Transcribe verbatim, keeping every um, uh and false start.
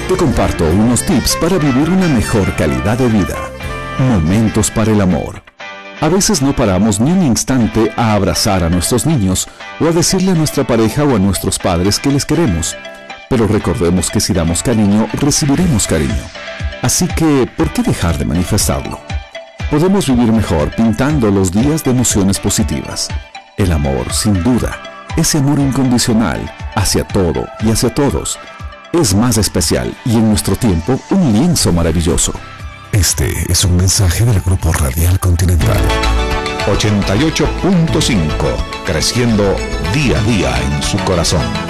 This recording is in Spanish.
te comparto unos tips para vivir una mejor calidad de vida. Momentos para el amor. A veces no paramos ni un instante a abrazar a nuestros niños o a decirle a nuestra pareja o a nuestros padres que les queremos. Pero recordemos que si damos cariño, recibiremos cariño. Así que, ¿por qué dejar de manifestarlo? Podemos vivir mejor pintando los días de emociones positivas. El amor, sin duda, ese amor incondicional, hacia todo y hacia todos, es más especial y en nuestro tiempo un lienzo maravilloso. Este es un mensaje del Grupo Radial Continental. ochenta y ocho punto cinco, creciendo día a día en su corazón.